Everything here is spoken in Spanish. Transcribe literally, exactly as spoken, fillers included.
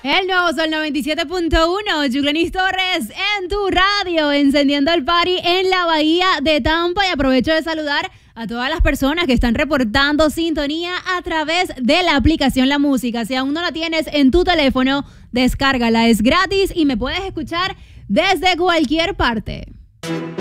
El nuevo Sol noventa y siete punto uno, Yulenis Torres en tu radio, encendiendo el party en la bahía de Tampa. Y aprovecho de saludar a todas las personas que están reportando sintonía a través de la aplicación La Música. Si aún no la tienes en tu teléfono, descárgala, es gratis y me puedes escuchar desde cualquier parte.